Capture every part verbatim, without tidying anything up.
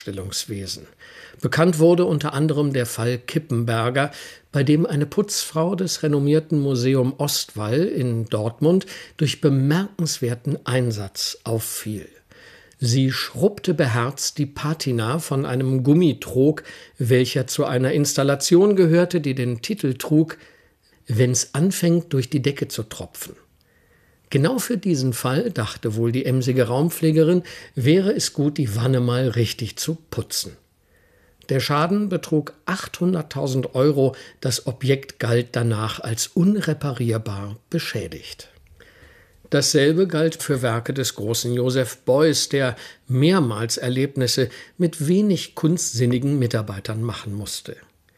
Ausstellungswesen. Bekannt wurde unter anderem der Fall Kippenberger, bei dem eine Putzfrau des renommierten Museum Ostwall in Dortmund durch bemerkenswerten Einsatz auffiel. Sie schrubbte beherzt die Patina von einem Gummitrog, welcher zu einer Installation gehörte, die den Titel trug: »Wenn's anfängt, durch die Decke zu tropfen.« Genau für diesen Fall, dachte wohl die emsige Raumpflegerin, wäre es gut, die Wanne mal richtig zu putzen. Der Schaden betrug achthunderttausend Euro, das Objekt galt danach als unreparierbar beschädigt. Dasselbe galt für Werke des großen Joseph Beuys, der mehrmals Erlebnisse mit wenig kunstsinnigen Mitarbeitern machen musste.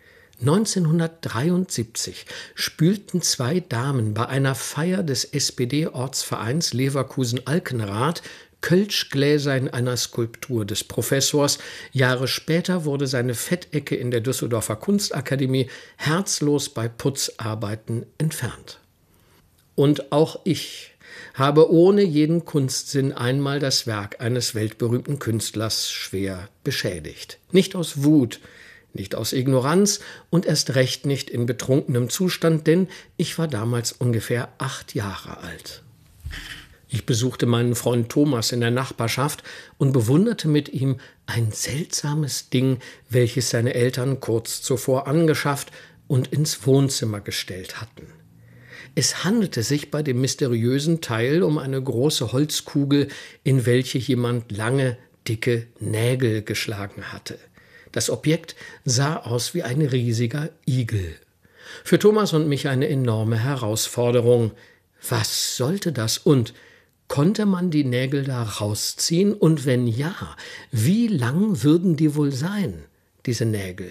neunzehnhundertdreiundsiebzig spülten zwei Damen bei einer Feier des S P D-Ortsvereins Leverkusen-Alkenrath Kölschgläser in einer Skulptur des Professors. Jahre später wurde seine Fettecke in der Düsseldorfer Kunstakademie herzlos bei Putzarbeiten entfernt. Und auch ich habe ohne jeden Kunstsinn einmal das Werk eines weltberühmten Künstlers schwer beschädigt. Nicht aus Wut, nicht aus Ignoranz und erst recht nicht in betrunkenem Zustand, denn ich war damals ungefähr acht Jahre alt. Ich besuchte meinen Freund Thomas in der Nachbarschaft und bewunderte mit ihm ein seltsames Ding, welches seine Eltern kurz zuvor angeschafft und ins Wohnzimmer gestellt hatten. Es handelte sich bei dem mysteriösen Teil um eine große Holzkugel, in welche jemand lange, dicke Nägel geschlagen hatte. Das Objekt sah aus wie ein riesiger Igel. Für Thomas und mich eine enorme Herausforderung. Was sollte das und konnte man die Nägel da rausziehen? Und wenn ja, wie lang würden die wohl sein, diese Nägel?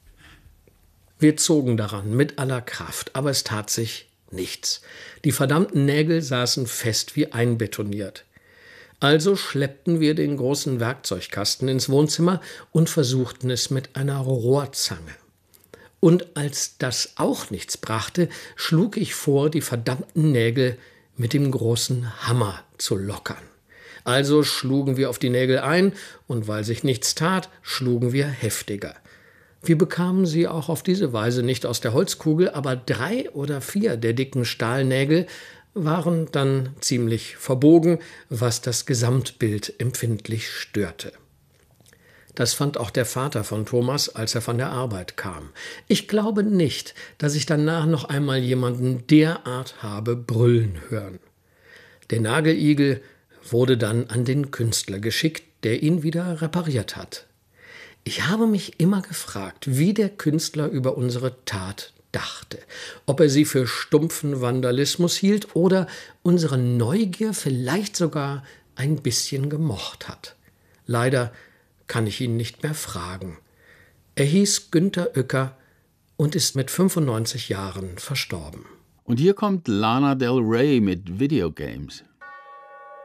Wir zogen daran mit aller Kraft, aber es tat sich nichts. Die verdammten Nägel saßen fest wie einbetoniert. Also schleppten wir den großen Werkzeugkasten ins Wohnzimmer und versuchten es mit einer Rohrzange. Und als das auch nichts brachte, schlug ich vor, die verdammten Nägel mit dem großen Hammer zu lockern. Also schlugen wir auf die Nägel ein, und weil sich nichts tat, schlugen wir heftiger. Wir bekamen sie auch auf diese Weise nicht aus der Holzkugel, aber drei oder vier der dicken Stahlnägel waren dann ziemlich verbogen, was das Gesamtbild empfindlich störte. Das fand auch der Vater von Thomas, als er von der Arbeit kam. Ich glaube nicht, dass ich danach noch einmal jemanden derart habe brüllen hören. Der Nageligel wurde dann an den Künstler geschickt, der ihn wieder repariert hat. Ich habe mich immer gefragt, wie der Künstler über unsere Tat dachte, ob er sie für stumpfen Vandalismus hielt oder unsere Neugier vielleicht sogar ein bisschen gemocht hat. Leider kann ich ihn nicht mehr fragen. Er hieß Günter Uecker und ist mit fünfundneunzig Jahren verstorben. Und hier kommt Lana Del Rey mit Video Games.